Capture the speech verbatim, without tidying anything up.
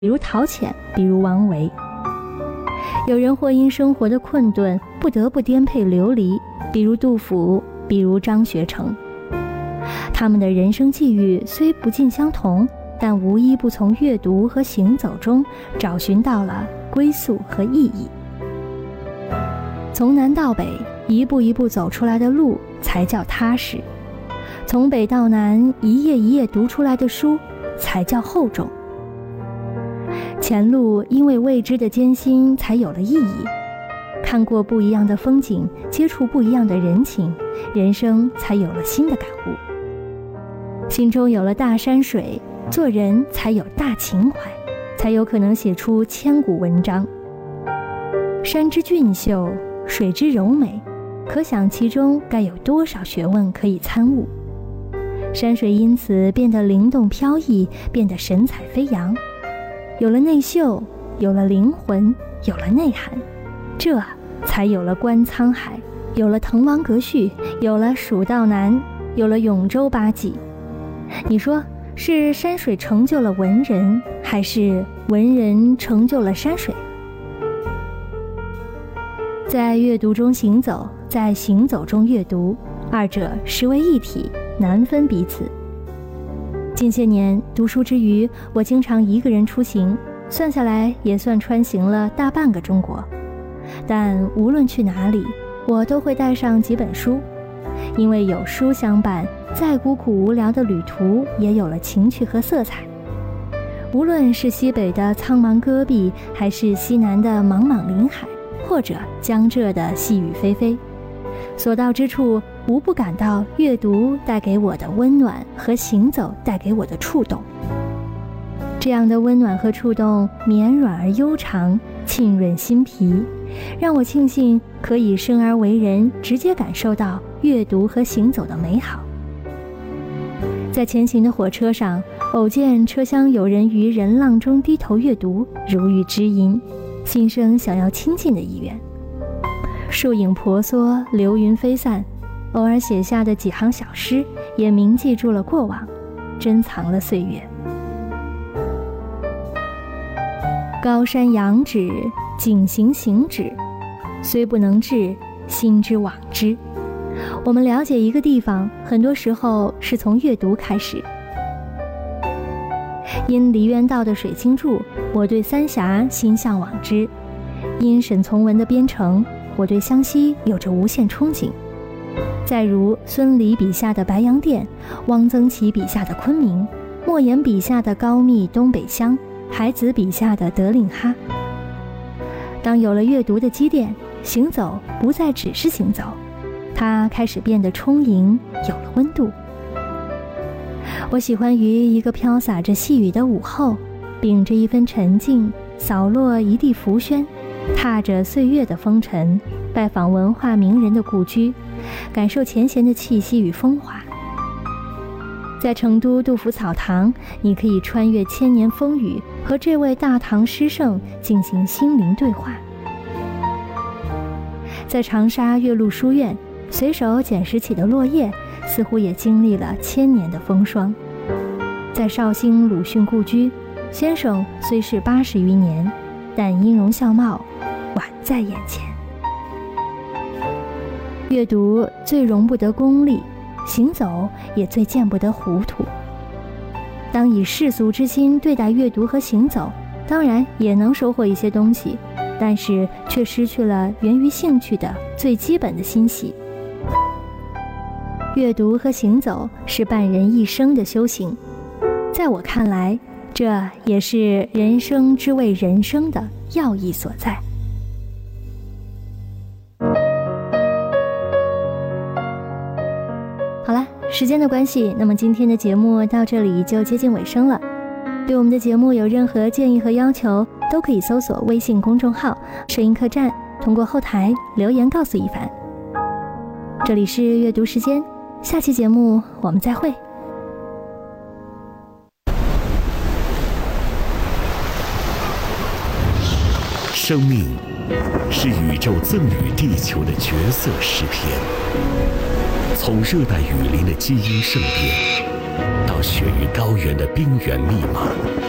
比如陶潜，比如王维。有人或因生活的困顿，不得不颠沛流离，比如杜甫，比如张学成。他们的人生际遇虽不尽相同，但无一不从阅读和行走中找寻到了归宿和意义。从南到北，一步一步走出来的路才叫踏实；从北到南，一页一页读出来的书才叫厚重。前路因为未知的艰辛才有了意义，看过不一样的风景，接触不一样的人情，人生才有了新的感悟。心中有了大山水，做人才有大情怀，才有可能写出千古文章。山之俊秀，水之柔美，可想其中该有多少学问可以参悟。山水因此变得灵动飘逸，变得神采飞扬。有了内秀，有了灵魂，有了内涵，这才有了观沧海，有了滕王阁序，有了蜀道难，有了永州八记。你说是山水成就了文人，还是文人成就了山水？在阅读中行走，在行走中阅读，二者实为一体，难分彼此。近些年读书之余，我经常一个人出行，算下来也算穿行了大半个中国。但无论去哪里，我都会带上几本书，因为有书相伴，再孤苦无聊的旅途也有了情趣和色彩。无论是西北的苍茫戈壁，还是西南的茫茫林海，或者江浙的细雨霏霏，所到之处无不感到阅读带给我的温暖和行走带给我的触动。这样的温暖和触动绵软而悠长，沁润心脾，让我庆幸可以生而为人，直接感受到阅读和行走的美好。在前行的火车上，偶见车厢有人于人浪中低头阅读，如遇知音，心生想要亲近的意愿。树影婆娑，流云飞散，偶尔写下的几行小诗也铭记住了过往，珍藏了岁月。高山仰止，景行行止，虽不能至，心之往之。我们了解一个地方，很多时候是从阅读开始。因梨园道的水晶柱，我对三峡心向往之；因沈从文的边城，我对湘西有着无限憧憬。再如孙犁笔下的白洋淀，汪曾祺笔下的昆明，莫言笔下的高密东北乡，海子笔下的德令哈。当有了阅读的积淀，行走不再只是行走，它开始变得充盈，有了温度。我喜欢于一个飘洒着细雨的午后，秉着一分沉静，扫落一地浮轩，踏着岁月的风尘，拜访文化名人的故居，感受前贤的气息与风华。在成都杜甫草堂，你可以穿越千年风雨，和这位大唐诗圣进行心灵对话。在长沙岳麓书院，随手捡拾起的落叶，似乎也经历了千年的风霜。在绍兴鲁迅故居，先生虽是八十余年，但音容笑貌宛在眼前。阅读最容不得功利，行走也最见不得糊涂。当以世俗之心对待阅读和行走，当然也能收获一些东西，但是却失去了源于兴趣的最基本的欣喜。阅读和行走是伴人一生的修行，在我看来，这也是人生之谓人生的要义所在。好了，时间的关系，那么今天的节目到这里就接近尾声了。对我们的节目有任何建议和要求，都可以搜索微信公众号摄影客栈，通过后台留言告诉一凡。这里是阅读时间，下期节目我们再会。 生命是宇宙赠予地球的绝色诗篇，从热带雨林的基因盛变，到雪域高原的冰原密码，